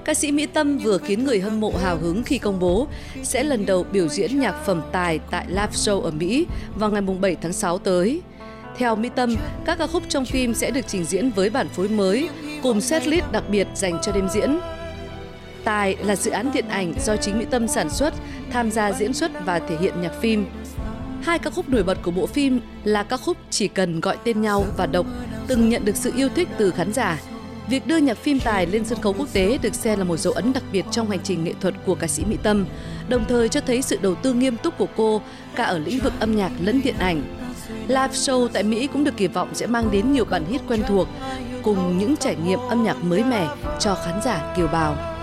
Ca sĩ Mỹ Tâm vừa khiến người hâm mộ hào hứng khi công bố sẽ lần đầu biểu diễn nhạc phẩm Tài tại live show ở Mỹ vào ngày 7 tháng 6 tới. Theo Mỹ Tâm, các ca khúc trong phim sẽ được trình diễn với bản phối mới cùng setlist đặc biệt dành cho đêm diễn. Tài là dự án điện ảnh do chính Mỹ Tâm sản xuất, tham gia diễn xuất và thể hiện nhạc phim. Hai ca khúc nổi bật của bộ phim là ca khúc Chỉ cần gọi tên nhau và Độc, từng nhận được sự yêu thích từ khán giả. Việc đưa nhạc phim Tài lên sân khấu quốc tế được xem là một dấu ấn đặc biệt trong hành trình nghệ thuật của ca sĩ Mỹ Tâm, đồng thời cho thấy sự đầu tư nghiêm túc của cô cả ở lĩnh vực âm nhạc lẫn điện ảnh. Live show tại Mỹ cũng được kỳ vọng sẽ mang đến nhiều bản hit quen thuộc cùng những trải nghiệm âm nhạc mới mẻ cho khán giả kiều bào.